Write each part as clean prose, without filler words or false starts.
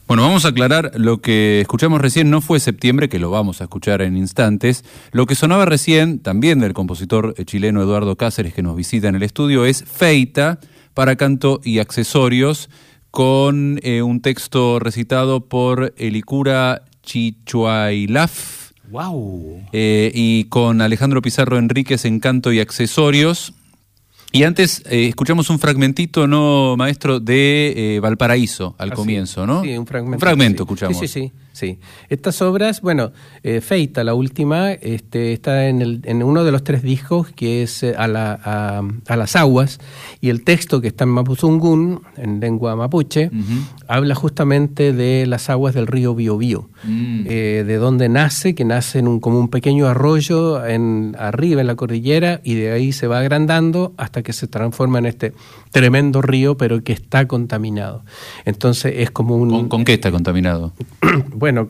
Bueno, vamos a aclarar, lo que escuchamos recién no fue Septiembre, que lo vamos a escuchar en instantes. Lo que sonaba recién, también del compositor chileno Eduardo Cáceres, que nos visita en el estudio, es Feita, para canto y accesorios, con un texto recitado por Elicura Chichuailaf. ¡Wow! Y con Alejandro Pizarro Enríquez en canto y accesorios. Y antes escuchamos un fragmentito, ¿no, maestro? De Valparaíso, al comienzo, ¿no? Sí, un fragmento. Un fragmento sí. escuchamos. Sí. Estas obras, bueno, Feita, la última, está en uno de los 3 discos, que es a las aguas, y el texto, que está en Mapuzungún, en lengua mapuche, habla justamente de las aguas del río Biobío, de donde nace, que nace como un pequeño arroyo arriba en la cordillera, y de ahí se va agrandando hasta que se transforma en este tremendo río, pero que está contaminado. Entonces es como un... ¿Con qué está contaminado? Bueno,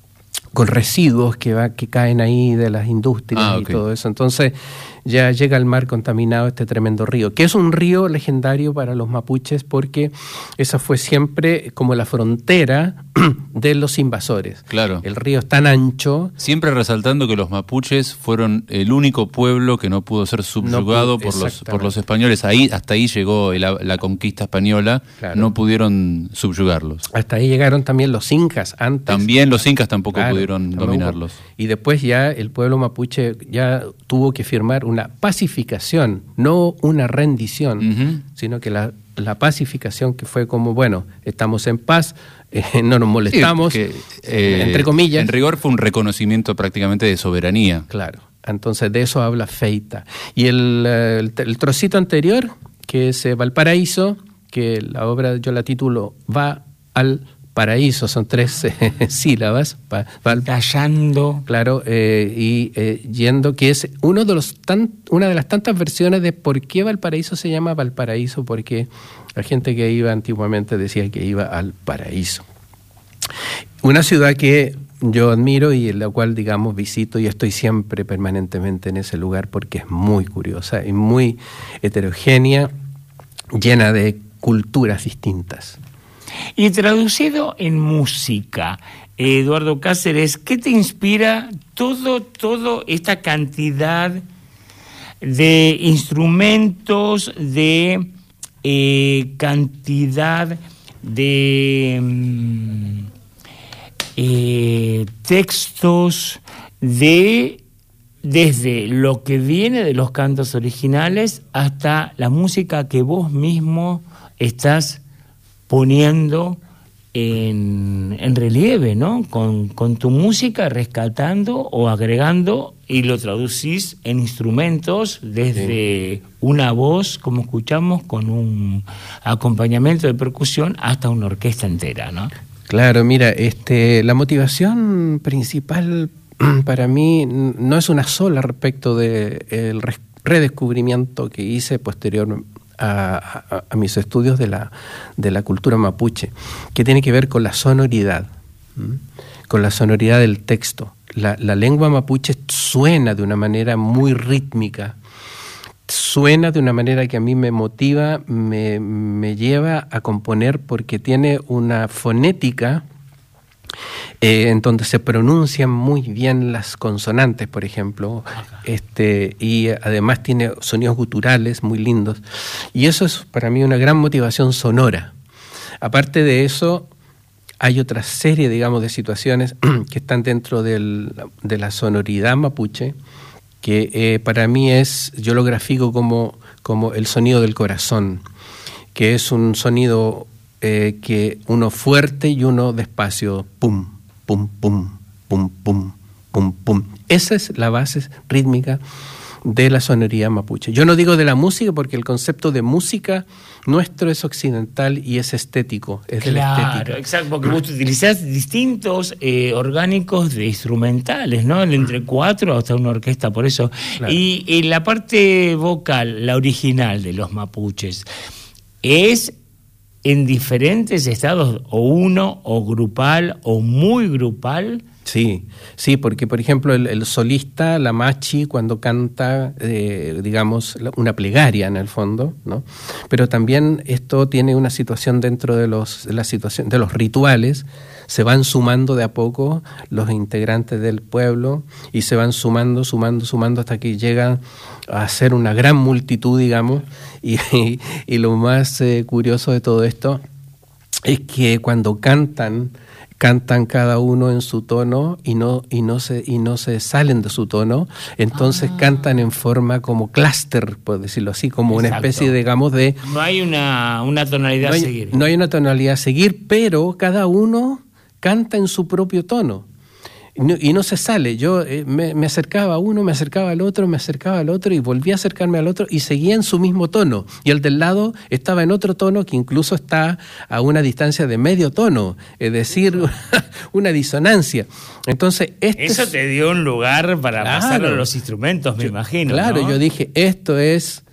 con residuos que caen ahí de las industrias y todo eso. Entonces ya llega al mar contaminado este tremendo río, que es un río legendario para los mapuches, porque esa fue siempre como la frontera de los invasores. Claro. El río es tan ancho. Siempre resaltando que los mapuches fueron el único pueblo que no pudo ser subyugado por los españoles. Hasta ahí llegó la conquista española. Claro. No pudieron subyugarlos. Hasta ahí llegaron también los incas antes. También los incas tampoco pudieron dominarlos. Y después ya el pueblo mapuche ya tuvo que firmar una pacificación, no una rendición, sino que la pacificación, que fue como, bueno, estamos en paz, no nos molestamos, entre comillas. En rigor fue un reconocimiento prácticamente de soberanía. Claro, entonces de eso habla Feita. Y el trocito anterior, que es Valparaíso, que la obra yo la titulo Va al Paraíso, son 3 sílabas. Tallando. Claro, yendo, que es una de las tantas versiones de por qué Valparaíso se llama Valparaíso, porque la gente que iba antiguamente decía que iba al paraíso. Una ciudad que yo admiro y en la cual, digamos, visito, y estoy siempre permanentemente en ese lugar porque es muy curiosa y muy heterogénea, llena de culturas distintas. Y traducido en música, Eduardo Cáceres, ¿qué te inspira todo esta cantidad de instrumentos, de cantidad de textos, desde lo que viene de los cantos originales hasta la música que vos mismo estás poniendo en relieve, ¿no? Con tu música, rescatando o agregando, y lo traducís en instrumentos desde una voz, como escuchamos, con un acompañamiento de percusión, hasta una orquesta entera, ¿no? Claro, mira, la motivación principal para mí no es una sola respecto del redescubrimiento que hice posterior a mis estudios de la cultura mapuche, que tiene que ver con la sonoridad, con la sonoridad del texto. La lengua mapuche suena de una manera muy rítmica, suena de una manera que a mí me motiva, me lleva a componer, porque tiene una fonética en donde se pronuncian muy bien las consonantes, por ejemplo, y además tiene sonidos guturales muy lindos, y eso es para mí una gran motivación sonora. Aparte de eso, hay otra serie, digamos, de situaciones que están dentro de la sonoridad mapuche, que para mí yo lo grafico como el sonido del corazón, que es un sonido que uno fuerte y uno despacio, pum, pum, pum, pum, pum, pum, pum. Esa es la base rítmica de la sonoridad mapuche. Yo no digo de la música, porque el concepto de música nuestro es occidental y es estético, es de la estética. Claro, exacto, porque vos utilizás distintos orgánicos de instrumentales, ¿no? Entre 4 hasta una orquesta, por eso. Claro. Y la parte vocal, la original de los mapuches, ¿es en diferentes estados, o uno, o grupal, o muy grupal? Sí, sí, porque por ejemplo el solista, la machi, cuando canta, digamos, una plegaria en el fondo, ¿no? Pero también esto tiene una situación dentro de los rituales. Se van sumando de a poco los integrantes del pueblo y se van sumando hasta que llegan a ser una gran multitud, digamos, y lo más curioso de todo esto es que cuando cantan cada uno en su tono y no se salen de su tono, entonces cantan en forma como clúster, por decirlo así, como una especie, digamos, de... No hay una tonalidad a seguir. No hay una tonalidad a seguir, pero cada uno canta en su propio tono. Y no se sale. Yo me acercaba a uno, me acercaba al otro, me acercaba al otro y volví a acercarme al otro y seguía en su mismo tono. Y el del lado estaba en otro tono que incluso está a una distancia de medio tono, es decir, una disonancia. Entonces, eso te dio un lugar para pasar a los instrumentos, me imagino. Claro, ¿no? Yo dije, esto es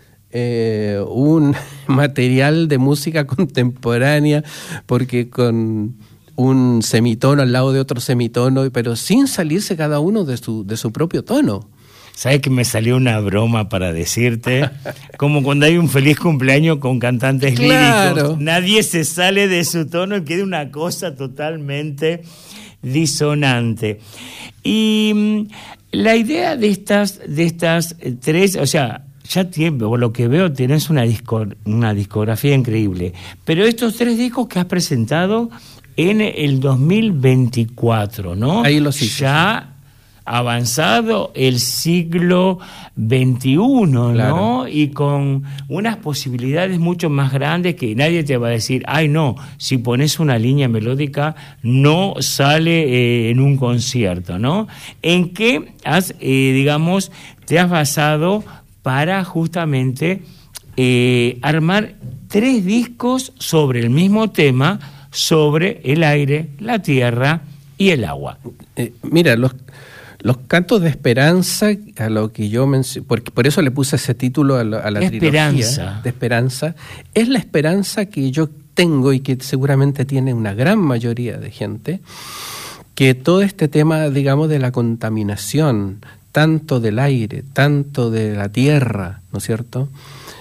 un material de música contemporánea, porque con un semitono al lado de otro semitono, pero sin salirse cada uno de su propio tono. ¿Sabes que me salió una broma para decirte? Como cuando hay un feliz cumpleaños con cantantes líricos. Nadie se sale de su tono y queda una cosa totalmente disonante. Y la idea de estas tres, o sea, ya por lo que veo tienes una discografía increíble, pero estos 3 discos que has presentado en el 2024, ¿no? Ahí los hice. Ya avanzado el siglo XXI, ¿no? Claro. Y con unas posibilidades mucho más grandes que nadie te va a decir, ay no, si pones una línea melódica no sale en un concierto, ¿no? ¿En qué te has basado para justamente armar 3 discos sobre el mismo tema, sobre el aire, la tierra y el agua? Mira, los cantos de esperanza, a lo que yo mencioné, por eso le puse ese título a la trilogía de esperanza, es la esperanza que yo tengo y que seguramente tiene una gran mayoría de gente, que todo este tema, digamos, de la contaminación, tanto del aire, tanto de la tierra, ¿no es cierto?,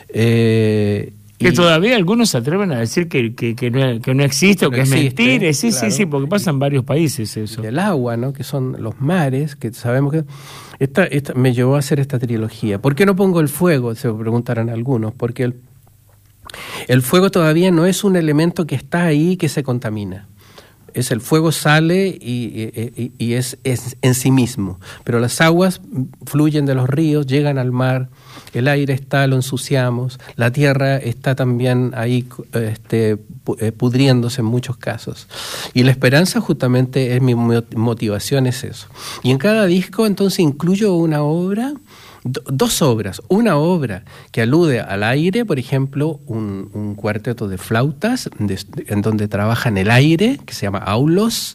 que todavía algunos se atreven a decir que no existe o que es mentira. Sí, claro. Sí, porque pasa en varios países eso. Del agua, ¿no? Que son los mares, que sabemos que... Esta me llevó a hacer esta trilogía. ¿Por qué no pongo el fuego? Se preguntarán algunos. Porque el fuego todavía no es un elemento que está ahí que se contamina. El fuego sale y es en sí mismo. Pero las aguas fluyen de los ríos, llegan al mar, el aire está, lo ensuciamos, la tierra está también ahí pudriéndose en muchos casos. Y la esperanza justamente es mi motivación, es eso. Y en cada disco entonces incluyo una obra, 2 obras. Una obra que alude al aire, por ejemplo, un cuarteto de flautas en donde trabajan el aire, que se llama Aulos.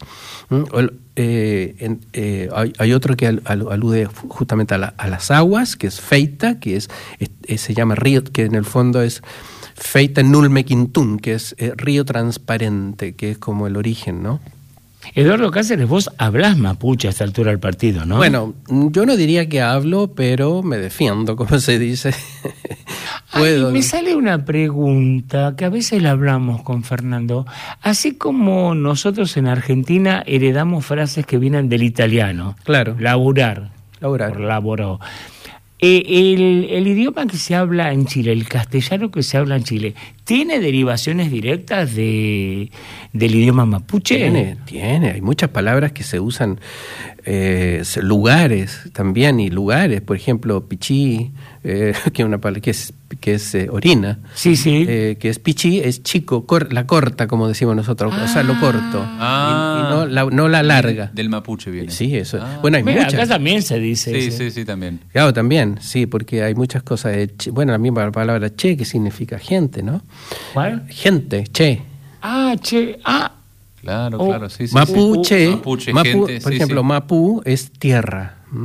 Hay otro que alude justamente a las aguas, que es Feita, que se llama río, que en el fondo es Feita Nulmequintún, que es río transparente, que es como el origen, ¿no? Eduardo Cáceres, vos hablás mapuche a esta altura del partido, ¿no? Bueno, yo no diría que hablo, pero me defiendo, como se dice. Puedo. Me sale una pregunta que a veces la hablamos con Fernando. Así como nosotros en Argentina heredamos frases que vienen del italiano. Claro. Laburar. Por laboró. El idioma que se habla en Chile, el castellano que se habla en Chile, ¿tiene derivaciones directas del idioma mapuche? Tiene. Hay muchas palabras que se usan, lugares también, y lugares, por ejemplo, pichí, que es una palabra que es orina. Sí. Que es pichí, es chico, la corta, como decimos nosotros, o sea, lo corto. Y no la larga. Del mapuche viene. Sí, eso. Bueno, hay muchas. Acá también se dice. Sí, también. Claro, también, sí, porque hay muchas cosas. La misma palabra che, que significa gente, ¿no? ¿Cuál? Gente, che. Che. Claro, sí. Mapuche, gente, por ejemplo, Mapú es tierra.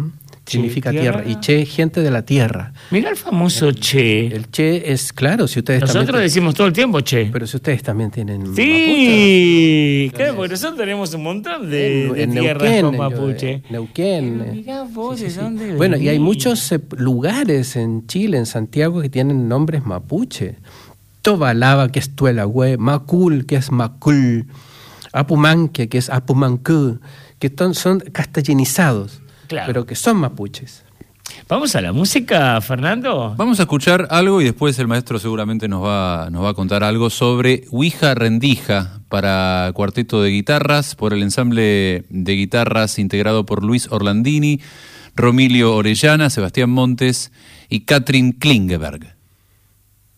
significa tierra. Y Che, gente de la tierra. Mira el famoso Che. El Che es, claro, si ustedes Nosotros también... decimos todo el tiempo Che. Pero si ustedes también tienen Sí, mapuche, claro, porque nosotros tenemos un montón de tierras Neuquén, con mapuche. Neuquén. Mirá vos, ¿de dónde Bueno, y hay venís? muchos lugares en Chile, en Santiago, que tienen nombres mapuche. Tobalaba, que es Tuelahue, Macul, que es Macul, Apumanque, que es Apumancú, que son castellanizados, Claro. pero que son mapuches. ¿Vamos a la música, Fernando? Vamos a escuchar algo y después el maestro seguramente nos va a contar algo sobre Ouija Rendija para cuarteto de guitarras por el ensamble de guitarras integrado por Luis Orlandini, Romilio Orellana, Sebastián Montes y Katrin Klingeberg.